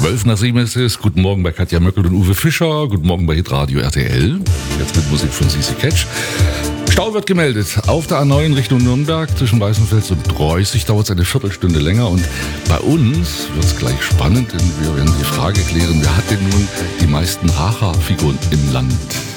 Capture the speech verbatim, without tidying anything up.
zwölf nach sieben ist es. Guten Morgen bei Katja Möckel und Uwe Fischer. Guten Morgen bei Hitradio R T L. Jetzt mit Musik von C C Catch. Stau wird gemeldet. Auf der A neun Richtung Nürnberg zwischen Weißenfels und Preußig dauert es eine Viertelstunde länger. Und bei uns wird es gleich spannend, denn wir werden die Frage klären, wer hat denn nun die meisten Haha-Figuren im Land?